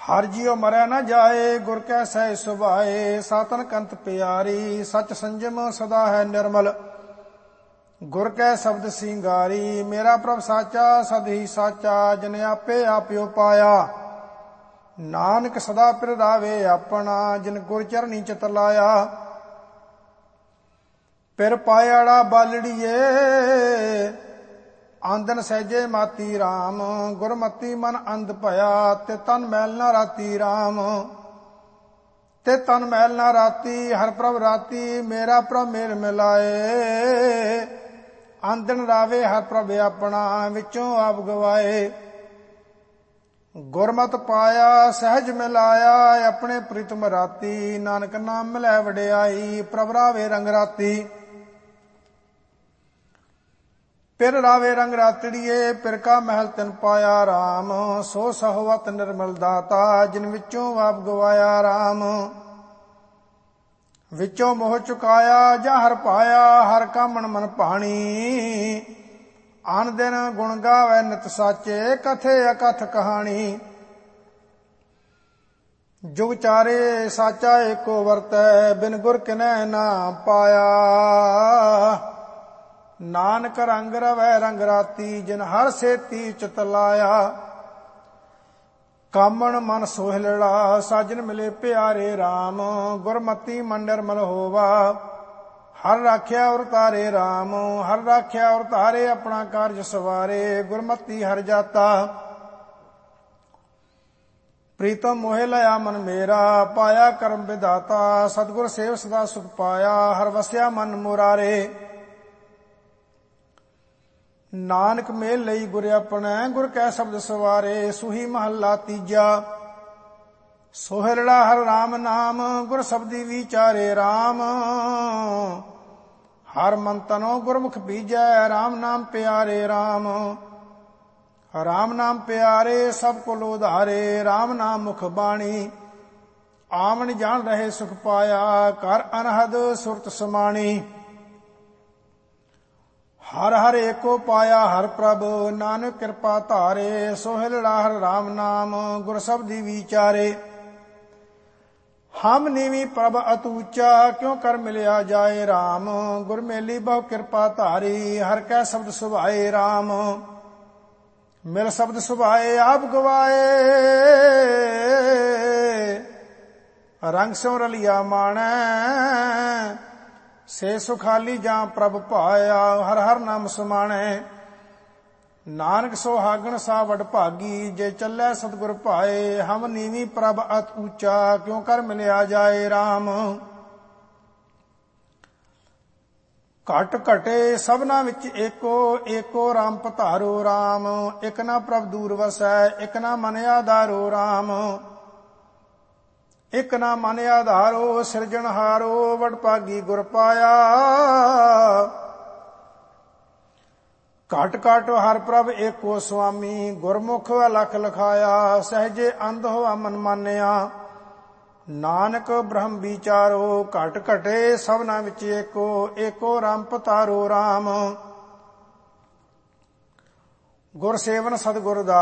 हर जियो मरै न जाए, गुर कै सह सुभाए। सातन कंत प्यारी, सच संजम सदा है निर्मल। गुर कै शब्द सिंगारी, मेरा प्रभ साचा सद ही साचा। जिन आपे आप्यो पाया, नानक सदा पिर रावे अपना। जिन गुर चरनी चित लाया, पिर पायाड़ा बालड़िए। आंदन सहजे माती राम, गुरमती मन अंध भया। ते तन मैल न राती राम, ते तन मैल न राती। हर प्रभ राती, मेरा प्रभ मेल मिलाए। आंदन रावे हर प्रभ अपना, विचों आप गवाए। गुरमत पाया सहज मिलाया, अपने प्रीतम राती। नानक नाम मिलै वडियाई, प्रभ रावे रंग राती। पिर रावे रंग रातड़िए, पिर का महल तिन पाया राम। सो सहोवत निर्मल दाता, जिन विचों आप गवाया राम। विचों मोह चुकाया, जा हर पाया। हर का मन मन पाणी, आन दिन गुण गावै नित साचे। कथे अकथ कहानी, जुग चारे साचा एको वरतै। बिन गुर किनै ना पाया। नानक रंग रवै रंग राती, जिन हर सेती चित लाया। कामण मन सोहलड़ा, साजन मिले प्यारे राम। गुरमती मन निर्मल होवा, हर राख्या और तारे राम। हर राख्या और तारे, अपना कारज सवारे। गुरमती हर जाता, प्रीतम मोहे लया मन मेरा। पाया कर्म विधाता, सतगुर सेव सदा सुख पाया। हर वस्या मन मुरारे, नानक मेल लई गुर अपने। गुर कै शब्द सवारे, सुही महला तीजा। सोहलड़ा हर राम नाम, गुर शब्दी विचारे राम। हर मन तनो गुरमुख बीजै, राम नाम प्यारे राम। राम नाम प्यारे, सब को लोधारे। राम नाम मुख बाणी, आमन जान रहे सुख पाया। कर अनहद सुरत समाणी, हर हर एको पाया हर प्रभ। नानक कृपा धारे, सोहलड़ा हर राम नाम। गुर शब्दी विचारे, हम नीवी प्रभ अतूचा। क्यों कर मिलया जाए राम। गुर मेली बहु कृपा धारी, हर कै शब्द सुभाए राम। मिल शब्द सुभाए आप गवाए, रंग स्यों रलिया माणै। से सुखाली जां प्रभ पाया, हर हर नाम समाणै। नानक सोहागण सा वड भागी, जे चलै सतगुर पाए। हम नीवी प्रभ अत ऊंचा, क्यों कर मिलया जाए राम। घट घटे सबना विच एको, एको राम पधारो राम। इक ना प्रभ दूर वसै, इक ना मन आधारो राम। इक ना मन आधारो, सिरजनहारो। वड भागी गुर पाया, घट घट हर प्रभ एको स्वामी। गुरमुख अलख लखाया, सहजे अंध होआ मन मानिया। नानक ब्रह्म विचारो, घट घटे सबना विच एको, एको राम पधारो राम। गुर सेवन सतगुर दा